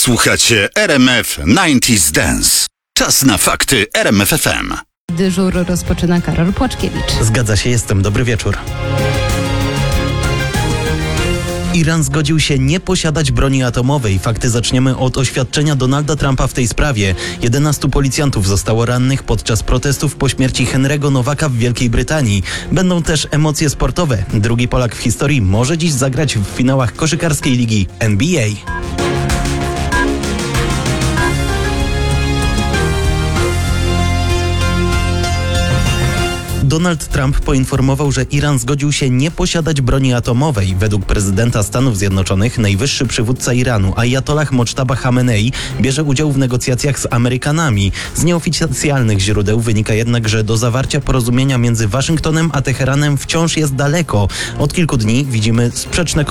Słuchacie RMF 90s Dance. Czas na fakty RMF FM. Dyżur rozpoczyna Karol Płaczkiewicz. Zgadza się, jestem. Dobry wieczór. Iran zgodził się nie posiadać broni atomowej. Fakty zaczniemy od oświadczenia Donalda Trumpa w tej sprawie. 11 policjantów zostało rannych podczas protestów po śmierci Henry'ego Nowaka w Wielkiej Brytanii. Będą też emocje sportowe. Drugi Polak w historii może dziś zagrać w finałach koszykarskiej ligi NBA. Donald Trump poinformował, że Iran zgodził się nie posiadać broni atomowej. Według prezydenta Stanów Zjednoczonych najwyższy przywódca Iranu, Ajatollah Mochtaba Chamenei, bierze udział w negocjacjach z Amerykanami. Z nieoficjalnych źródeł wynika jednak, że do zawarcia porozumienia między Waszyngtonem a Teheranem wciąż jest daleko. Od kilku dni widzimy sprzeczne